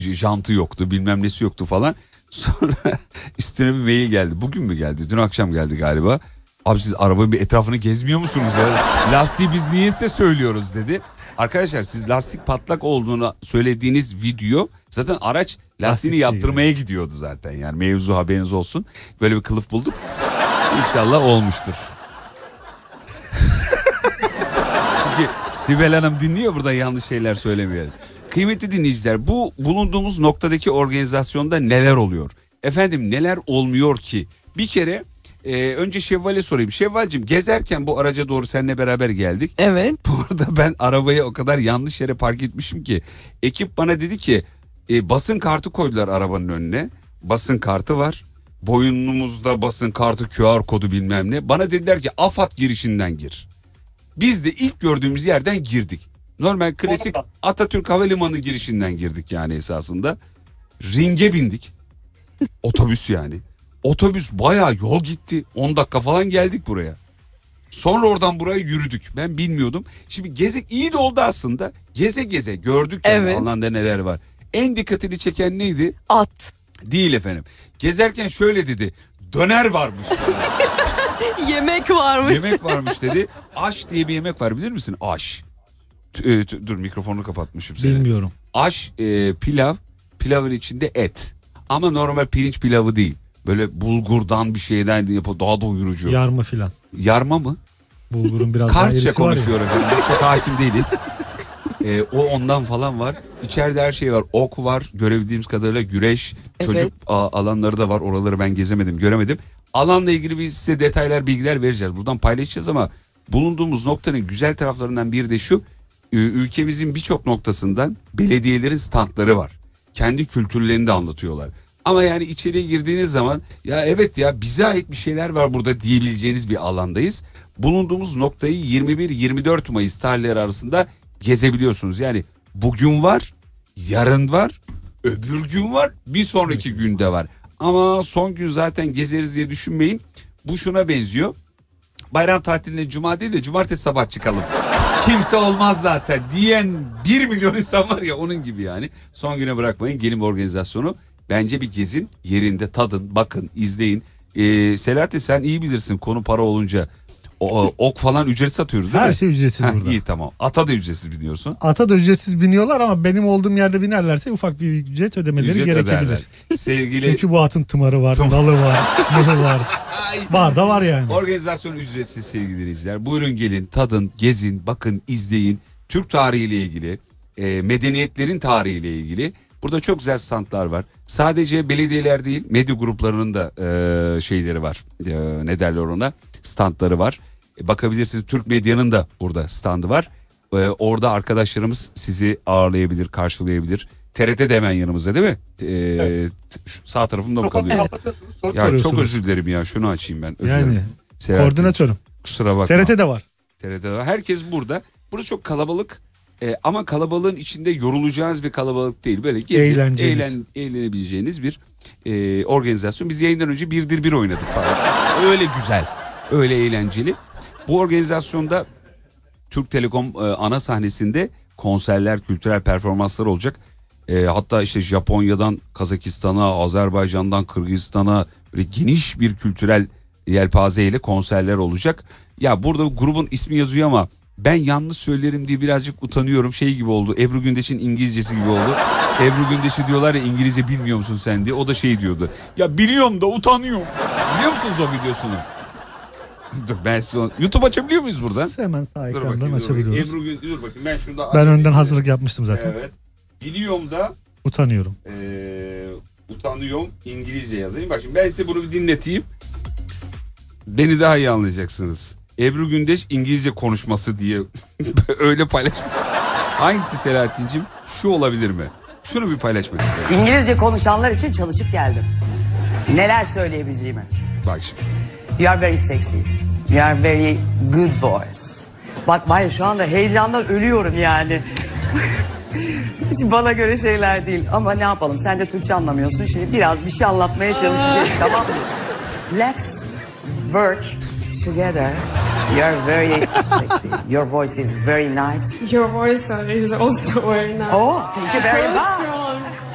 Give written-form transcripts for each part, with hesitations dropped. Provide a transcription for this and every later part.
jantı yoktu, bilmem nesi yoktu falan. Sonra üstüne bir mail geldi. Bugün mü geldi? Dün akşam geldi galiba. Abi siz arabanın bir etrafını gezmiyor musunuz ya? Lastiği biz niyeyse söylüyoruz dedi. Arkadaşlar siz lastik patlak olduğunu söylediğiniz video zaten araç lastiğini yaptırmaya gidiyordu zaten. Yani mevzu haberiniz olsun. Böyle bir kılıf bulduk. İnşallah olmuştur. Çünkü Sibel Hanım dinliyor, burada yanlış şeyler söylemeyelim. Kıymetli dinleyiciler, bu bulunduğumuz noktadaki organizasyonda neler oluyor? Efendim neler olmuyor ki? Bir kere önce Şevval'e sorayım. Şevval'cim, gezerken bu araca doğru seninle beraber geldik. Evet. Bu arada ben arabayı o kadar yanlış yere park etmişim ki. Ekip bana dedi ki basın kartı koydular arabanın önüne. Basın kartı var. Boynumuzda basın kartı, QR kodu bilmem ne. Bana dediler ki AFAD girişinden gir. Biz de ilk gördüğümüz yerden girdik. Normal klasik Atatürk Havalimanı girişinden girdik yani esasında. Ringe bindik. Otobüs yani. Otobüs bayağı yol gitti. 10 dakika falan geldik buraya. Sonra oradan buraya yürüdük. Ben bilmiyordum. Şimdi gezek iyi de oldu aslında. Geze geze gördük yani, evet. Alanda neler var. En dikkatini çeken neydi? At. Değil efendim. Gezerken şöyle dedi. Döner varmış. Yemek varmış. Yemek varmış dedi. Aş diye bir yemek var, bilir misin? Aş. Dur, mikrofonunu kapatmışım seni. Bilmiyorum. Aş pilav. Pilavın içinde et. Ama normal pirinç pilavı değil. Böyle bulgurdan bir şeyden yapıyor. Daha doyurucu. Yarma filan. Yarma mı? Bulgurun biraz daha Karsça erisi var ya. konuşuyor efendim. Biz çok hakim değiliz. O ondan falan var. İçeride her şey var. Ok var. Görebildiğimiz kadarıyla güreş. Evet. Çocuk alanları da var. Oraları ben gezemedim, göremedim. Alanla ilgili biz size detaylar, bilgiler vereceğiz. Buradan paylaşacağız ama bulunduğumuz noktanın güzel taraflarından biri de şu. Ülkemizin birçok noktasından belediyelerin standları var. Kendi kültürlerini de anlatıyorlar. Ama yani içeriye girdiğiniz zaman ya evet ya bize ait bir şeyler var burada diyebileceğiniz bir alandayız. Bulunduğumuz noktayı 21-24 Mayıs tarihleri arasında gezebiliyorsunuz. Yani bugün var, yarın var, öbür gün var, bir sonraki günde var. Ama son gün zaten gezeriz diye düşünmeyin. Bu şuna benziyor. Bayram tatilinde cuma değil de cumartesi sabah çıkalım. Kimse olmaz zaten diyen 1 milyon insan var ya, onun gibi yani. Son güne bırakmayın, gelin bu organizasyonu. Bence bir gezin, yerinde tadın, bakın, izleyin. Selahattin sen iyi bilirsin konu para olunca. Ok falan ücretsiz satıyoruz değil mi? Her şey ücretsiz burada. İyi, tamam. Ata da ücretsiz biniyorsun. Ata da ücretsiz biniyorlar ama benim olduğum yerde binerlerse ufak bir ücret ödemeleri Ücret gerekebilir. öderler. Sevgili... Çünkü bu atın tımarı var, nalı var, mılı var. Var da var yani. Organizasyon ücretsiz sevgili dinleyiciler. Buyurun gelin, tadın, gezin, bakın, izleyin. Türk tarihiyle ilgili, medeniyetlerin tarihiyle ilgili. Burada çok güzel standlar var. Sadece belediyeler değil, medya gruplarının da şeyleri var. Ne derler ona? Standları var. Bakabilirsiniz, Türk medyanın da burada standı var. Orada arkadaşlarımız sizi ağırlayabilir, karşılayabilir. TRT de hemen yanımızda değil mi? Evet. Sağ tarafımda mı kalıyor? Ya çok özür dilerim ya, şunu açayım ben. Yani koordinatörüm. Kusura bakma. TRT'de var. TRT'de var. Herkes burada. Burası çok kalabalık. Ama kalabalığın içinde yorulacağınız bir kalabalık değil. Böyle gezin, eğlenebileceğiniz bir organizasyon. Biz yayından önce birdir bir oynadık falan. Öyle güzel, öyle eğlenceli. Bu organizasyonda Türk Telekom ana sahnesinde konserler, kültürel performanslar olacak. Hatta işte Japonya'dan Kazakistan'a, Azerbaycan'dan Kırgızistan'a böyle geniş bir kültürel yelpaze ile konserler olacak. Ya burada grubun ismi yazıyor ama ben yanlış söylerim diye birazcık utanıyorum. Şey gibi oldu, Ebru Gündeş'in İngilizcesi gibi oldu. Ebru Gündeş'i diyorlar ya, İngilizce bilmiyor musun sen diye. O da şey diyordu. Ya biliyorum da utanıyorum. Biliyor musunuz o videosunu? Dur ben size YouTube açabiliyor muyuz buradan? Hemen sağ Dur ekrandan bakayım, açabiliyoruz. Ebru Gündeş, dur bakayım ben şurada. Ben önden hazırlık yapmıştım zaten. Evet. Biliyorum da utanıyorum. Utanıyorum İngilizce yazayım. Bak şimdi ben size bunu bir dinleteyim. Beni daha iyi anlayacaksınız. Ebru Gündeş İngilizce konuşması diye öyle paylaşmış. Hangisi Selahattin'cim? Şu olabilir mi? Şunu bir paylaşmak isterim. İngilizce konuşanlar için çalışıp geldim. Neler söyleyebileceğimi. Bak şimdi. You are very sexy. You are very good boys. Bak Maya şu anda heyecandan ölüyorum yani. Hiç bana göre şeyler değil. Ama ne yapalım, sen de Türkçe anlamıyorsun. Şimdi biraz bir şey anlatmaya çalışacağız, tamam mı? Let's work together. You are very sexy. Your voice is very nice. Your voice is also very nice. Oh, thank you very So much. strong.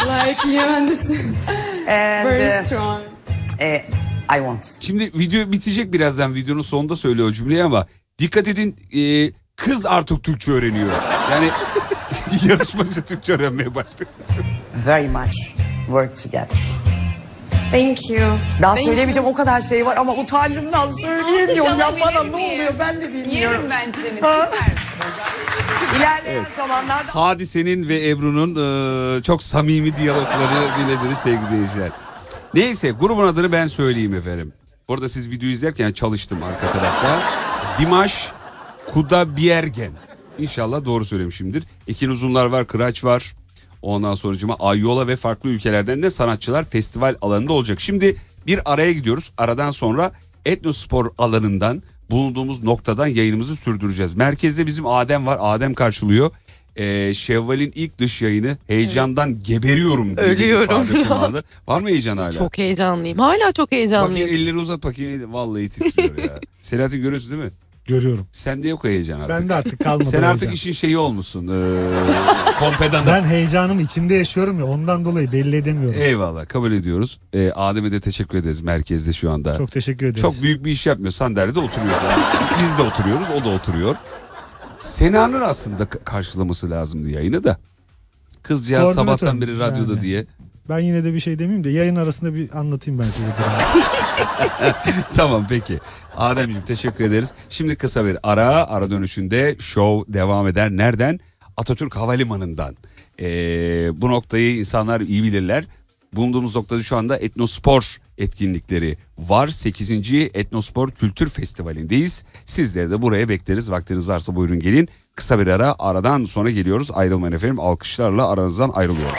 Like you understand. And, Very strong. I want. Şimdi video bitecek birazdan, videonun sonunda söylüyor o cümleyi ama dikkat edin, kız artık Türkçe öğreniyor. Yani yarışmacı Türkçe öğrenmeye başladı. Very much work together. Thank you. Daha Thank söyleyemeyeceğim, o kadar şey var ama utancımdan söyleyemiyorum. Ya bana alabilir ne miyim? oluyor ben de bilmiyorum. Yerim ben seni. Süper. İlerleyen zamanlarda... Hadise'nin ve Ebru'nun çok samimi diyalogları dinlediniz sevgili dinleyiciler. Neyse, grubun adını ben söyleyeyim efendim. Bu arada siz videoyu izlerken çalıştım arka tarafta. Dimash Kudaibergen. İnşallah doğru söylemişimdir. Ekin Uzunlar var, Kıraç var. Ondan sonracıma Ayyola ve farklı ülkelerden de sanatçılar festival alanında olacak. Şimdi bir araya gidiyoruz. Aradan sonra Etnospor alanından, bulunduğumuz noktadan yayınımızı sürdüreceğiz. Merkezde bizim Adem var. Adem karşılıyor. Şevval'in ilk dış yayını, heyecandan geberiyorum diye Ölüyorum. bir ifade kullandı. Var mı heyecan hala? Çok heyecanlıyım. Hala çok heyecanlıyım. Bakayım, elleri uzat bakayım. Vallahi titriyor ya. Selahattin görüyorsun değil mi? Görüyorum. Sende yok heyecan artık. Ben de artık kalmadı. Sen artık heyecan. işin şeyi olmuşsun. Kompedanı. Ben heyecanımı içimde yaşıyorum ya, ondan dolayı belli edemiyorum. Eyvallah, kabul ediyoruz. Adem'e de teşekkür ederiz merkezde şu anda. Çok teşekkür ederiz. Çok büyük bir iş yapmıyor. Sandalyede oturuyor şu an. Biz de oturuyoruz, o da oturuyor. Sena'nın aslında karşılaması lazımdı yayını da. Kızcağız Koordinatör sabahtan beri radyoda yani. diye. Ben yine de bir şey demeyeyim de yayın arasında bir anlatayım ben size. Tamam peki. Ademciğim teşekkür ederiz. Şimdi kısa bir ara dönüşünde show devam eder. Nereden? Atatürk Havalimanı'ndan. Bu noktayı insanlar iyi bilirler. Bulunduğumuz noktada şu anda Etnospor etkinlikleri var. 8. Etnospor Kültür Festivali'ndeyiz. Sizleri de buraya bekleriz. Vaktiniz varsa buyurun gelin. Kısa bir ara, aradan sonra geliyoruz. Ayrılmayın efendim. Alkışlarla aranızdan ayrılıyoruz.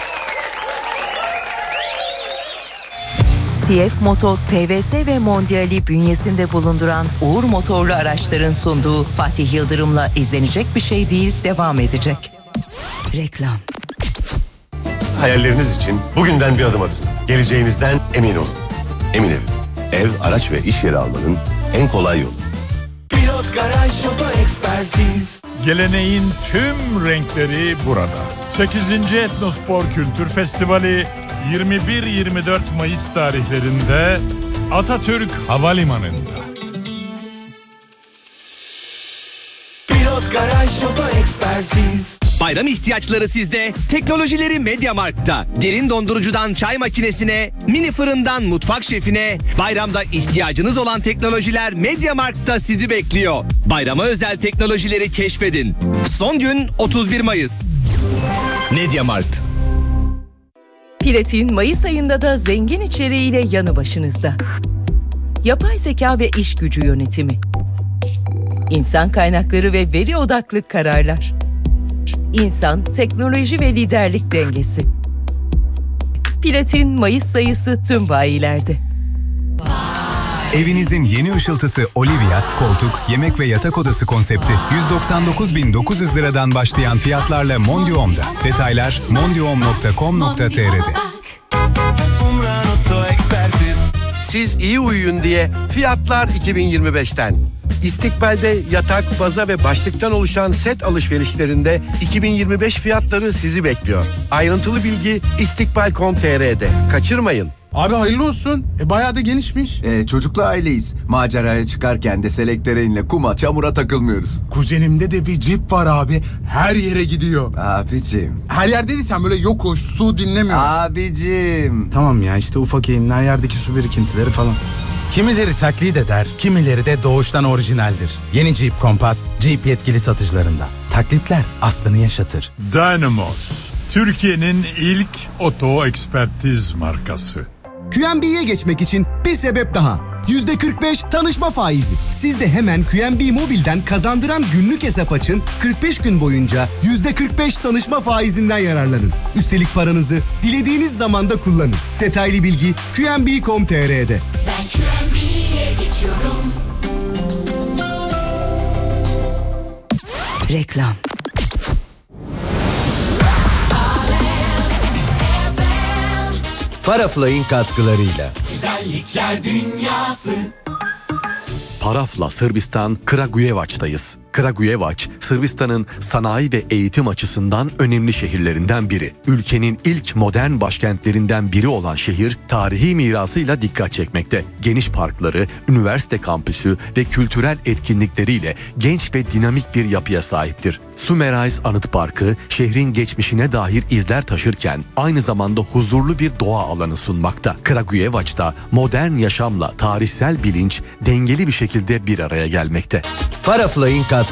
CF Moto, TVS ve Mondial'i bünyesinde bulunduran Uğur Motorlu Araçların sunduğu Fatih Yıldırım'la izlenecek bir şey değil, devam edecek. Reklam. Hayalleriniz için bugünden bir adım atın. Geleceğinizden emin olun. Emin Ev. Ev, araç ve iş yeri almanın en kolay yolu. Pilot Garaj Oto Ekspertiz. Geleneğin tüm renkleri burada. 8. Etnospor Kültür Festivali 21-24 Mayıs tarihlerinde Atatürk Havalimanı'nda. Pilot Garaj Oto Ekspertiz. Bayram ihtiyaçları sizde, teknolojileri MediaMarkt'ta. Derin dondurucudan çay makinesine, mini fırından mutfak şefine, bayramda ihtiyacınız olan teknolojiler MediaMarkt'ta sizi bekliyor. Bayrama özel teknolojileri keşfedin. Son gün 31 Mayıs. MediaMarkt. Platin Mayıs ayında da zengin içeriğiyle yanı başınızda. Yapay zeka ve iş gücü yönetimi. İnsan kaynakları ve veri odaklı kararlar. İnsan, teknoloji ve liderlik dengesi. Platin Mayıs sayısı tüm bayilerde. Evinizin yeni ışıltısı Olivia, koltuk, yemek ve yatak odası konsepti 199.900 liradan başlayan fiyatlarla Mondium'da. Detaylar mondium.com.tr'de. Siz iyi uyuyun diye fiyatlar 2025'ten. İstikbal'de yatak, baza ve başlıktan oluşan set alışverişlerinde 2025 fiyatları sizi bekliyor. Ayrıntılı bilgi istikbal.com.tr'de. Kaçırmayın. Abi hayırlı olsun. Bayağı da genişmiş. Çocuklu aileyiz. Maceraya çıkarken de selektöreinle kuma, çamura takılmıyoruz. Kuzenimde de bir cip var abi. Her yere gidiyor. Abicim. Her yerde değilsen böyle yokuş, su dinlemiyor. Abicim. Tamam ya, işte ufak eğimler, yerdeki su birikintileri falan. Kimileri taklit eder, kimileri de doğuştan orijinaldir. Yeni Jeep Compass, Jeep yetkili satıcılarında. Taklitler aslını yaşatır. Dynamos, Türkiye'nin ilk oto ekspertiz markası. QNB'ye geçmek için bir sebep daha. %45 tanışma faizi. Siz de hemen QNB Mobil'den kazandıran günlük hesap açın. 45 gün boyunca %45 tanışma faizinden yararlanın. Üstelik paranızı dilediğiniz zamanda kullanın. Detaylı bilgi QNB.com.tr'de. Ben QNB'ye geçiyorum. Reklam. Parafly'in katkılarıyla. Güzellikler dünyası. Parafla Sırbistan Kragujevaç'tayız. Kragujevac, Sırbistan'ın sanayi ve eğitim açısından önemli şehirlerinden biri. Ülkenin ilk modern başkentlerinden biri olan şehir, tarihi mirasıyla dikkat çekmekte. Geniş parkları, üniversite kampüsü ve kültürel etkinlikleriyle genç ve dinamik bir yapıya sahiptir. Sumerais Anıt Parkı, şehrin geçmişine dair izler taşırken aynı zamanda huzurlu bir doğa alanı sunmakta. Kragujevac'ta modern yaşamla tarihsel bilinç dengeli bir şekilde bir araya gelmekte. Paraflying Kat